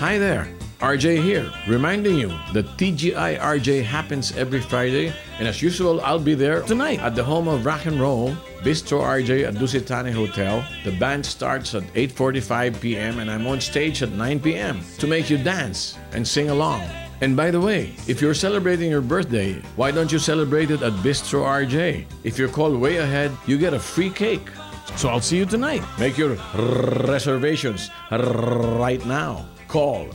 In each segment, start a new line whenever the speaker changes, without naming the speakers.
Hi there, RJ here, reminding you that TGI RJ happens every Friday, and as usual, I'll be there tonight at the home of rock and roll, Bistro RJ at Dusitani Hotel. The band starts at 8:45 p.m. and I'm on stage at 9 p.m. to make you dance and sing along. And by the way, if you're celebrating your birthday, why don't you celebrate it at Bistro RJ? If you're called way ahead, you get a free cake. So I'll see you tonight. Make your reservations right now. Call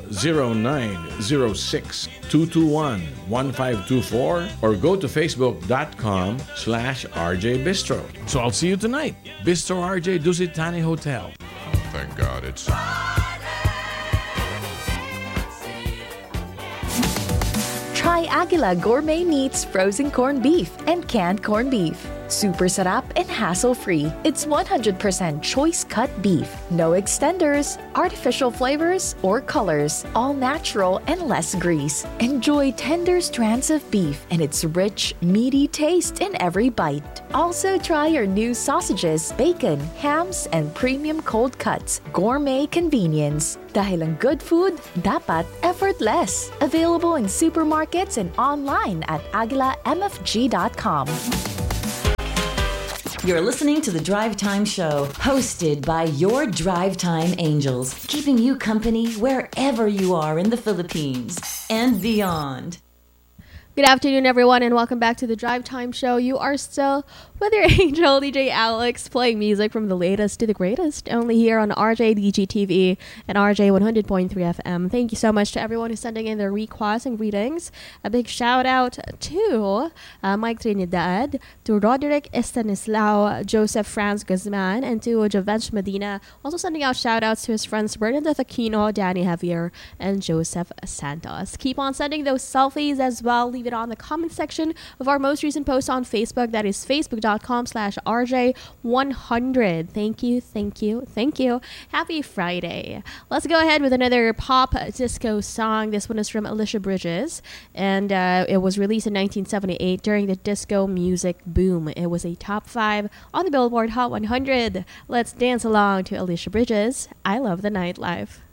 0906-221-1524 or go to facebook.com/RJ Bistro. So I'll see you tonight. Bistro RJ Dusitani Hotel.
Thank God it's...
Try Aguila Gourmet Meats frozen corned beef and canned corned beef. Super sarap and hassle-free. It's 100% choice cut beef. No extenders, artificial flavors, or colors. All natural and less grease. Enjoy tender strands of beef and its rich, meaty taste in every bite. Also try our new sausages, bacon, hams, and premium cold cuts. Gourmet convenience. Dahil ang good food, dapat effortless. Available in supermarkets and online at aguilamfg.com.
You're listening to The Drive Time Show, hosted by your Drive Time Angels, keeping you company wherever you are in the Philippines and beyond.
Good afternoon, everyone, and welcome back to The Drive Time Show. You are still with your angel, DJ Alex, playing music from the latest to the greatest, only here on RJDG TV and RJ 100.3 FM. Thank you so much to everyone who's sending in their requests and greetings. A big shout out to Mike Trinidad, to Roderick Estanislao, Joseph Franz Guzman, and to Javench Medina. Also sending out shout outs to his friends Bernadette Aquino, Danny Javier, and Joseph Santos. Keep on sending those selfies as well. Leave it on the comment section of our most recent post on Facebook. That is facebook.com/RJ100. Thank you, thank you, thank you. Happy Friday. Let's go ahead with another pop disco song. This one is from Alicia Bridges, and it was released in 1978 during the disco music boom. It was a top 5 on the Billboard Hot 100. Let's dance along to Alicia Bridges, I Love the Nightlife.